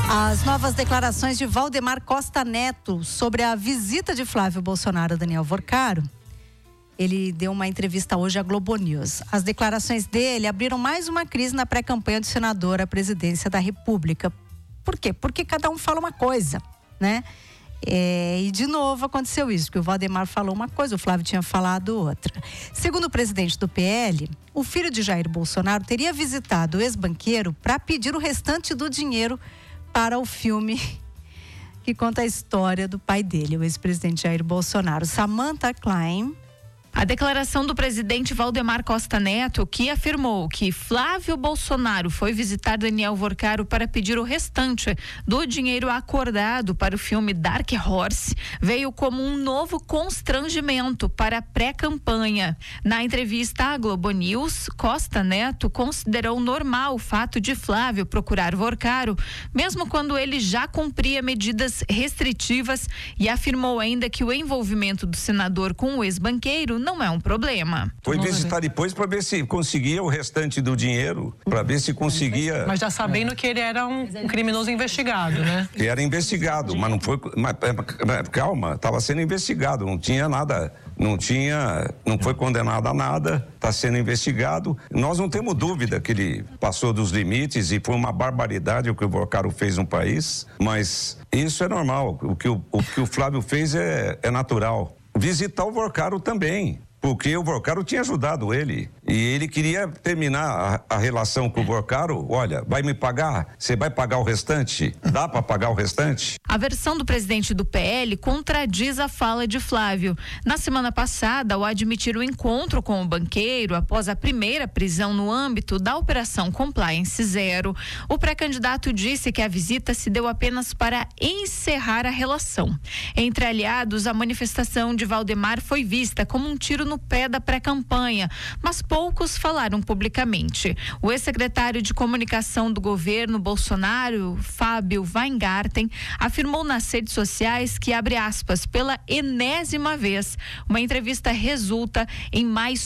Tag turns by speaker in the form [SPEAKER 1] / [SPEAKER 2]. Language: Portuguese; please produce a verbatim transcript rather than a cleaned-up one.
[SPEAKER 1] As novas declarações de Valdemar Costa Neto sobre a visita de Flávio Bolsonaro a Daniel Vorcaro. Ele deu uma entrevista hoje à Globo News. As declarações dele abriram mais uma crise na pré-campanha do senador à presidência da República. Por quê? Porque cada um fala uma coisa, né? É, e de novo aconteceu isso, que o Valdemar falou uma coisa, o Flávio tinha falado outra. Segundo o presidente do P L, o filho de Jair Bolsonaro teria visitado o ex-banqueiro para pedir o restante do dinheiro para o filme que conta a história do pai dele, o ex-presidente Jair Bolsonaro. Samantha Klein.
[SPEAKER 2] A declaração do presidente Valdemar Costa Neto, que afirmou que Flávio Bolsonaro foi visitar Daniel Vorcaro para pedir o restante do dinheiro acordado para o filme Dark Horse, veio como um novo constrangimento para a pré-campanha. Na entrevista à Globo News, Costa Neto considerou normal o fato de Flávio procurar Vorcaro, mesmo quando ele já cumpria medidas restritivas, e afirmou ainda que o envolvimento do senador com o ex-banqueiro não é um problema.
[SPEAKER 3] Foi visitar depois para ver se conseguia o restante do dinheiro, para ver se conseguia...
[SPEAKER 4] Mas já sabendo que ele era um, um criminoso investigado, né?
[SPEAKER 3] Que era investigado, mas não foi... Mas, calma, estava sendo investigado, não tinha nada, não tinha... Não foi condenado a nada, está sendo investigado. Nós não temos dúvida que ele passou dos limites e foi uma barbaridade o que o Vorcaro fez no país, mas isso é normal. O que o, o, que o Flávio fez é, é natural. Visitar o Vorcaro também, porque o Vorcaro tinha ajudado ele e ele queria terminar a, a relação com o Vorcaro. Olha, vai me pagar? Você vai pagar o restante? Dá para pagar o restante?
[SPEAKER 2] A versão do presidente do P L contradiz a fala de Flávio. Na semana passada, ao admitir o encontro com o banqueiro após a primeira prisão no âmbito da Operação Compliance Zero, o pré-candidato disse que a visita se deu apenas para encerrar a relação. Entre aliados, a manifestação de Valdemar foi vista como um tiro no pé da pré-campanha, mas poucos falaram publicamente. O ex-secretário de comunicação do governo Bolsonaro, Fábio Weingarten, afirmou nas redes sociais que, abre aspas, pela enésima vez, uma entrevista resulta em mais